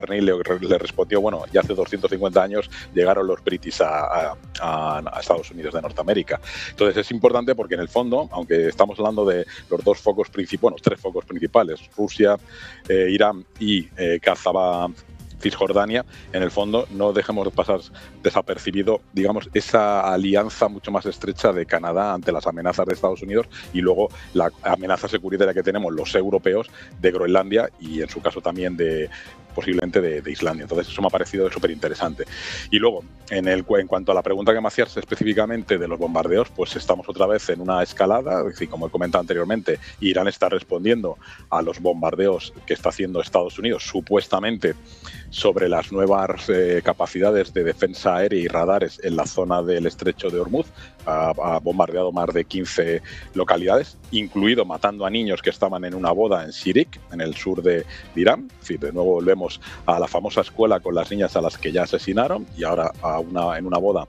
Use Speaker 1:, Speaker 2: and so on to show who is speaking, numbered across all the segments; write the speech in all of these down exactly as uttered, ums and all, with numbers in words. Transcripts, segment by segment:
Speaker 1: Carney le, le respondió, bueno, ya hace doscientos cincuenta años llegaron los British a, a, a Estados Unidos de Norteamérica. Entonces es importante porque en el fondo, aunque estamos hablando de los dos focos principales, bueno, tres focos principales, Rusia, eh, Irán y eh, Cazaba, Cisjordania, en el fondo no dejemos de pasar desapercibido, digamos, esa alianza mucho más estrecha de Canadá ante las amenazas de Estados Unidos y luego la amenaza securitaria que tenemos los europeos de Groenlandia y en su caso también de posiblemente de, de Islandia. Entonces eso me ha parecido súper interesante. Y luego, en, el, en cuanto a la pregunta que me hacías específicamente de los bombardeos, pues estamos otra vez en una escalada, es decir, como he comentado anteriormente, Irán está respondiendo a los bombardeos que está haciendo Estados Unidos, supuestamente sobre las nuevas eh, capacidades de defensa aérea y radares en la zona del estrecho de Hormuz. Ha, ha bombardeado más de quince localidades, incluido matando a niños que estaban en una boda en Sirik, en el sur de, de Irán. Es decir, de nuevo volvemos a la famosa escuela con las niñas a las que ya asesinaron y ahora a una, en una boda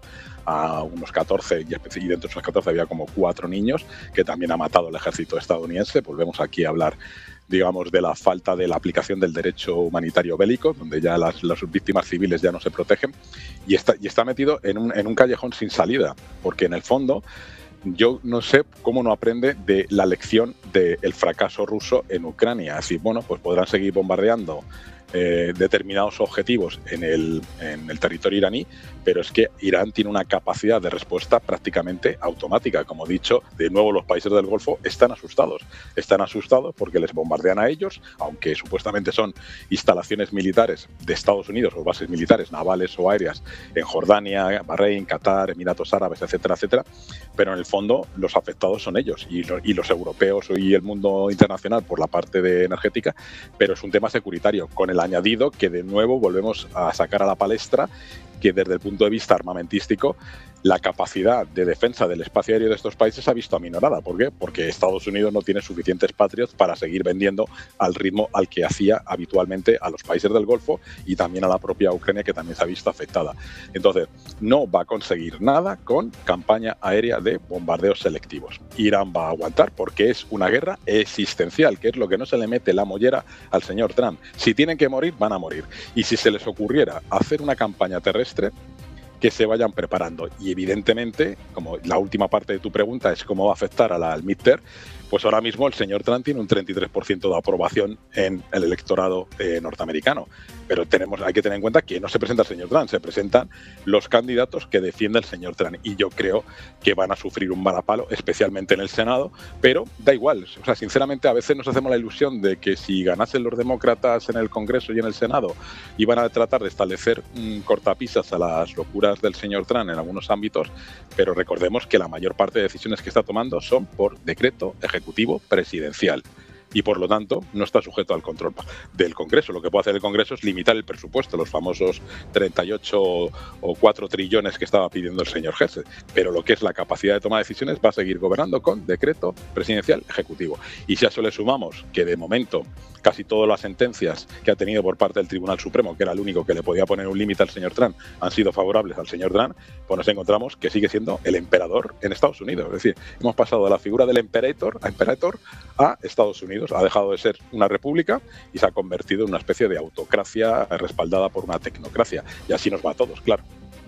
Speaker 1: a unos catorce, y dentro de esos catorce había como cuatro niños que también ha matado el ejército estadounidense. Volvemos aquí a hablar, digamos, de la falta de la aplicación del derecho humanitario bélico, donde ya las, las víctimas civiles ya no se protegen, y está, y está metido en un, en un callejón sin salida, porque en el fondo yo no sé cómo no aprende de la lección del fracaso ruso en Ucrania. Así, bueno, pues podrán seguir bombardeando Eh, determinados objetivos en el, en el territorio iraní, pero es que Irán tiene una capacidad de respuesta prácticamente automática. Como he dicho, de nuevo los países del Golfo están asustados. Están asustados porque les bombardean a ellos, aunque supuestamente son instalaciones militares de Estados Unidos o bases militares, navales o aéreas, en Jordania, Bahrein, Qatar, Emiratos Árabes, etcétera, etcétera. Pero en el fondo los afectados son ellos y los, y los europeos y el mundo internacional por la parte de energética, pero es un tema securitario, con el añadido que de nuevo volvemos a sacar a la palestra que desde el punto de vista armamentístico la capacidad de defensa del espacio aéreo de estos países se ha visto aminorada. ¿Por qué? Porque Estados Unidos no tiene suficientes Patriots para seguir vendiendo al ritmo al que hacía habitualmente a los países del Golfo y también a la propia Ucrania, que también se ha visto afectada. Entonces, no va a conseguir nada con campaña aérea de bombardeos selectivos. Irán va a aguantar porque es una guerra existencial, que es lo que no se le mete la mollera al señor Trump. Si tienen que morir, van a morir. Y si se les ocurriera hacer una campaña terrestre, que se vayan preparando. Y evidentemente, como la última parte de tu pregunta es cómo va a afectar a la, al midterm, pues ahora mismo el señor Trump tiene un treinta y tres por ciento de aprobación en el electorado eh, norteamericano. Pero tenemos, hay que tener en cuenta que no se presenta el señor Trump, se presentan los candidatos que defienden el señor Trump. Y yo creo que van a sufrir un varapalo, especialmente en el Senado, pero da igual. O sea, sinceramente, a veces nos hacemos la ilusión de que si ganasen los demócratas en el Congreso y en el Senado, iban a tratar de establecer un cortapisas a las locuras del señor Trump en algunos ámbitos, pero recordemos que la mayor parte de decisiones que está tomando son por decreto ejecutivo presidencial. Y por lo tanto no está sujeto al control del Congreso. Lo que puede hacer el Congreso es limitar el presupuesto, los famosos treinta y ocho o cuatro trillones que estaba pidiendo el señor Gese. Pero lo que es la capacidad de toma de decisiones va a seguir gobernando con decreto presidencial ejecutivo. Y si a eso le sumamos que de momento casi todas las sentencias que ha tenido por parte del Tribunal Supremo, que era el único que le podía poner un límite al señor Trump, han sido favorables al señor Trump, pues nos encontramos que sigue siendo el emperador en Estados Unidos. Es decir, hemos pasado de la figura del emperador a, emperador a Estados Unidos. Ha dejado de ser una república y se ha convertido en una especie de autocracia respaldada por una tecnocracia. Y así nos va a todos, claro.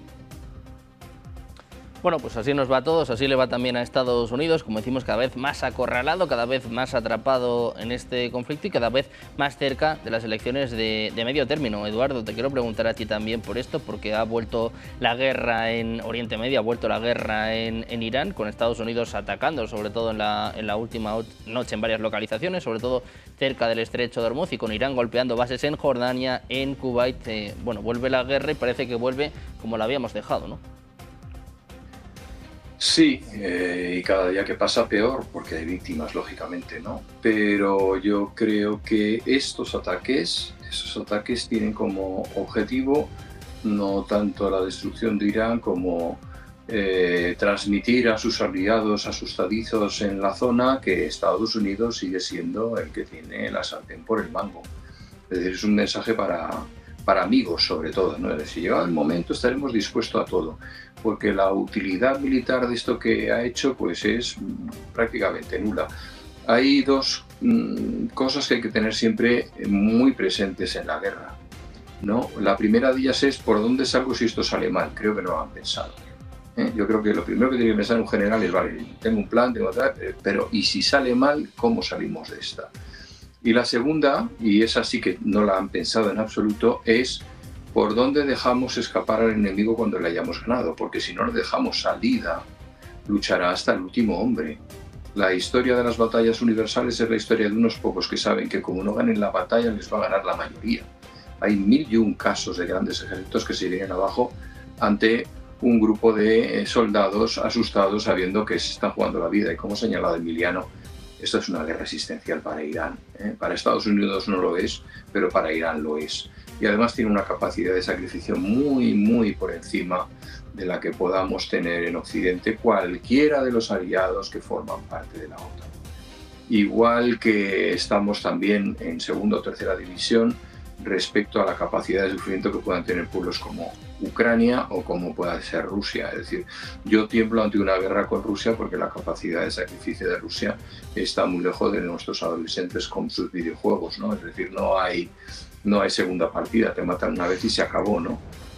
Speaker 2: Bueno, pues así nos va a todos, así le va también a Estados Unidos, como decimos, cada vez más acorralado, cada vez más atrapado en este conflicto y cada vez más cerca de las elecciones de, de medio término. Eduardo, te quiero preguntar a ti también por esto, porque ha vuelto la guerra en Oriente Medio, ha vuelto la guerra en, en Irán, con Estados Unidos atacando, sobre todo en la, en la última noche en varias localizaciones, sobre todo cerca del estrecho de Hormuz, y con Irán golpeando bases en Jordania, en Kuwait. Eh, bueno, vuelve la guerra y parece que vuelve como la habíamos dejado, ¿no?
Speaker 3: Sí, eh, y cada día que pasa peor, porque hay víctimas, lógicamente, ¿no? Pero yo creo que estos ataques, esos ataques tienen como objetivo no tanto la destrucción de Irán como eh, transmitir a sus aliados asustadizos en la zona que Estados Unidos sigue siendo el que tiene la sartén por el mango. Es decir, es un mensaje para, para amigos, sobre todo, ¿no? Es decir, llegado el momento estaremos dispuestos a todo, porque la utilidad militar de esto que ha hecho pues es prácticamente nula. Hay dos mmm, cosas que hay que tener siempre muy presentes en la guerra. ¿no? La primera de ellas es ¿por dónde salgo si esto sale mal? Creo que no lo han pensado. ¿eh? Yo creo que lo primero que tiene que pensar un general es, vale, tengo un plan, tengo tal, pero ¿y si sale mal, cómo salimos de esta? Y la segunda, y esa sí que no la han pensado en absoluto, es ¿por dónde dejamos escapar al enemigo cuando le hayamos ganado? Porque si no le dejamos salida, luchará hasta el último hombre. La historia de las batallas universales es la historia de unos pocos que saben que como no ganen la batalla les va a ganar la mayoría. Hay mil y un casos de grandes ejércitos que se vienen abajo ante un grupo de soldados asustados sabiendo que se están jugando la vida. Y como ha señalado Emiliano, esto es una guerra existencial para Irán. ¿eh? Para Estados Unidos no lo es, pero para Irán lo es. Y además tiene una capacidad de sacrificio muy, muy por encima de la que podamos tener en Occidente cualquiera de los aliados que forman parte de la OTAN. Igual que estamos también en segunda o tercera división respecto a la capacidad de sufrimiento que puedan tener pueblos como Ucrania o como pueda ser Rusia. Es decir, yo tiemblo ante una guerra con Rusia porque la capacidad de sacrificio de Rusia está muy lejos de nuestros adolescentes con sus videojuegos, ¿no? Es decir, no hay, no hay segunda partida, te matan una vez y se acabó, ¿no?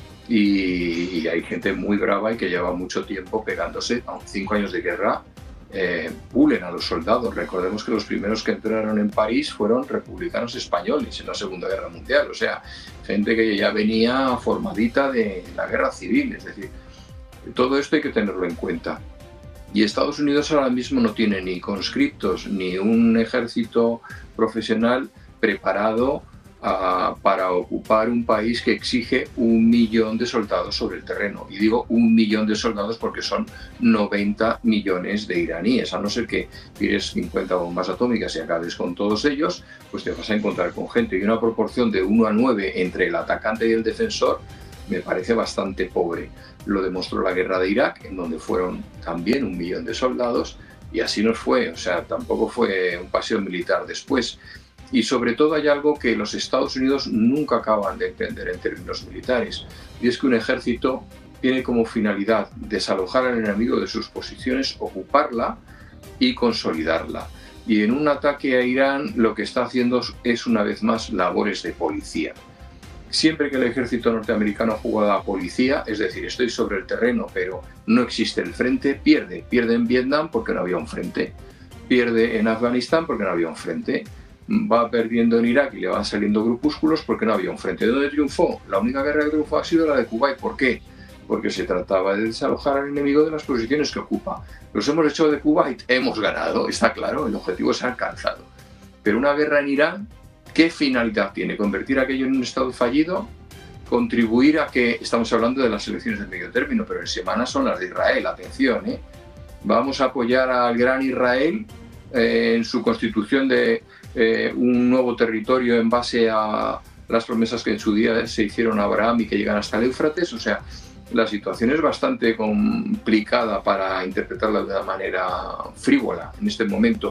Speaker 3: Y, y hay gente muy brava y que lleva mucho tiempo pegándose, a cinco años de guerra, eh, pulen a los soldados. Recordemos que los primeros que entraron en París fueron republicanos españoles en la Segunda Guerra Mundial, o sea, gente que ya venía formadita de la guerra civil. Es decir, todo esto hay que tenerlo en cuenta. Y Estados Unidos ahora mismo no tiene ni conscriptos ni un ejército profesional preparado Uh, para ocupar un país que exige un millón de soldados sobre el terreno. Y digo un millón de soldados porque son noventa millones de iraníes. A no ser que tires cincuenta bombas atómicas y acabes con todos ellos, pues te vas a encontrar con gente. Y una proporción de uno a nueve entre el atacante y el defensor me parece bastante pobre. Lo demostró la guerra de Irak, en donde fueron también un millón de soldados, y así nos fue. O sea, tampoco fue un paseo militar después. Y sobre todo hay algo que los Estados Unidos nunca acaban de entender en términos militares, y es que un ejército tiene como finalidad desalojar al enemigo de sus posiciones, ocuparla y consolidarla. Y en un ataque a Irán lo que está haciendo es una vez más labores de policía. Siempre que el ejército norteamericano ha jugado a policía, es decir, estoy sobre el terreno pero no existe el frente, pierde. Pierde en Vietnam porque no había un frente, pierde en Afganistán porque no había un frente, va perdiendo en Irak y le van saliendo grupúsculos porque no había un frente. ¿De dónde triunfó? La única guerra que triunfó ha sido la de Kuwait. ¿Por qué? Porque se trataba de desalojar al enemigo de las posiciones que ocupa. ¿Los hemos hecho de Kuwait? Hemos ganado, está claro, el objetivo se ha alcanzado. Pero una guerra en Irán, ¿qué finalidad tiene? ¿Convertir aquello en un estado fallido? ¿Contribuir a que, estamos hablando de las elecciones de medio término, pero en semana son las de Israel, atención, ¿eh? Vamos a apoyar al gran Israel eh, en su constitución de Eh, un nuevo territorio en base a las promesas que en su día se hicieron a Abraham y que llegan hasta el Éufrates. O sea, la situación es bastante complicada para interpretarla de una manera frívola en este momento.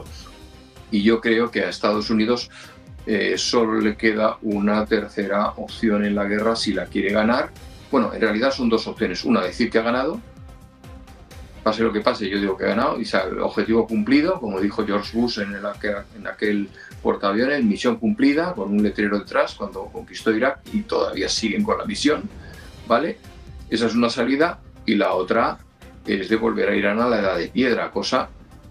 Speaker 3: Y yo creo que a Estados Unidos eh, solo le queda una tercera opción en la guerra si la quiere ganar. Bueno, en realidad son dos opciones. Una, decir que ha ganado. Pase lo que pase, yo digo que ha ganado, y sea, el objetivo cumplido, como dijo George Bush en, el, en aquel portaaviones, misión cumplida, con un letrero detrás cuando conquistó Irak, y todavía siguen con la misión, ¿vale? Esa es una salida, y la otra es devolver a Irán a la edad de piedra, cosa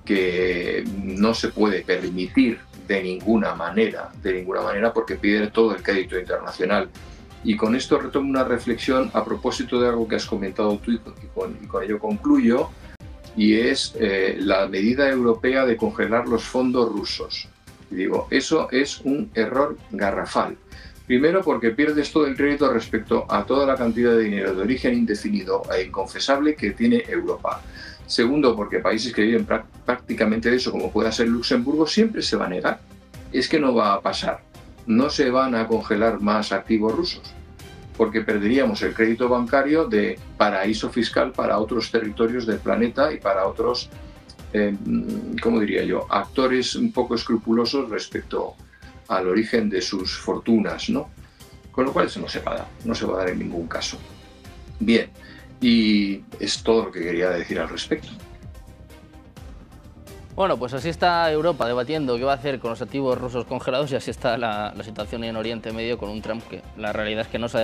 Speaker 3: que no se puede permitir de ninguna manera, de ninguna manera, porque pierde todo el crédito internacional. Y con esto retomo una reflexión a propósito de algo que has comentado tú, y con, y con ello concluyo, y es eh, la medida europea de congelar los fondos rusos. Y digo, eso es un error garrafal. Primero, porque pierdes todo el crédito respecto a toda la cantidad de dinero de origen indefinido e inconfesable que tiene Europa. Segundo, porque países que viven prácticamente de eso, como pueda ser Luxemburgo, siempre se va a negar. Es que no va a pasar. No se van a congelar más activos rusos, porque perderíamos el crédito bancario de paraíso fiscal para otros territorios del planeta y para otros, eh, ¿cómo diría yo?, actores un poco escrupulosos respecto al origen de sus fortunas, ¿no? Con lo cual eso no se va a dar, no se va a dar en ningún caso. Bien, y es todo lo que quería decir al respecto.
Speaker 2: Bueno, pues así está Europa debatiendo qué va a hacer con los activos rusos congelados y así está la, la situación en Oriente Medio con un Trump que la realidad es que no sabe